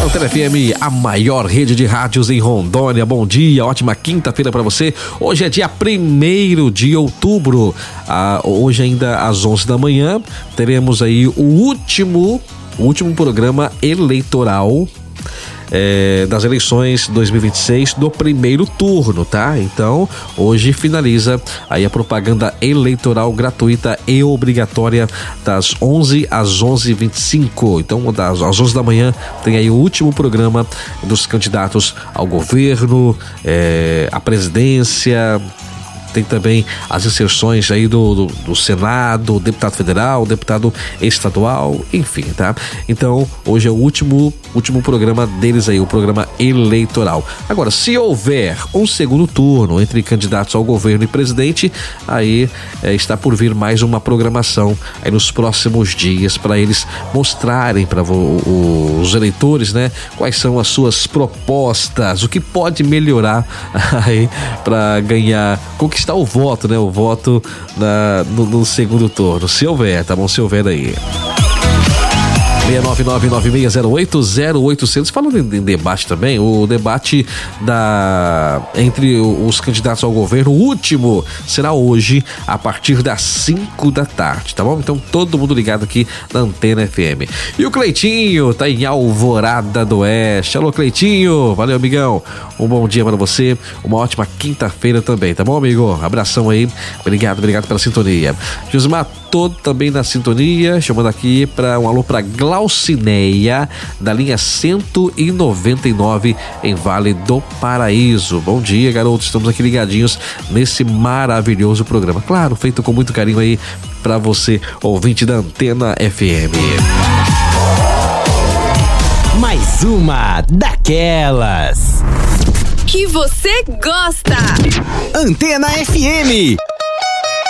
Antena FM, a maior rede de rádios em Rondônia. Bom dia, ótima quinta-feira para você. Hoje é dia 1º de outubro. Hoje ainda às 11 da manhã teremos aí o último programa eleitoral das eleições 2026 do primeiro turno, tá? Então, hoje finaliza aí a propaganda eleitoral gratuita e obrigatória das 11 às 11h25. Então, às 11 da manhã tem aí o último programa dos candidatos ao governo, à presidência. Tem também as inserções aí do Senado, deputado federal, deputado estadual, enfim, tá? Então, hoje é o último programa deles aí, o programa eleitoral. Agora, se houver um segundo turno entre candidatos ao governo e presidente, aí está por vir mais uma programação aí nos próximos dias para eles mostrarem para os eleitores, né, quais são as suas propostas, o que pode melhorar aí para conquistar o voto, né? O voto no segundo turno. Se houver, tá bom? Se houver aí. 699-9608-0800. Falando em debate também, o debate entre os candidatos ao governo, o último será hoje, a partir das 5 da tarde, tá bom? Então, todo mundo ligado aqui na Antena FM. E o Cleitinho tá em Alvorada do Oeste. Alô, Cleitinho! Valeu, amigão! Um bom dia para você, uma ótima quinta-feira também, tá bom, amigo? Abração aí, obrigado pela sintonia. Josmar, todo também na sintonia, chamando aqui para um alô para Glaucineia, da linha 199 em Vale do Paraíso. Bom dia, garotos, estamos aqui ligadinhos nesse maravilhoso programa, claro, feito com muito carinho aí para você, ouvinte da Antena FM. Mais uma daquelas que você gosta. Antena FM.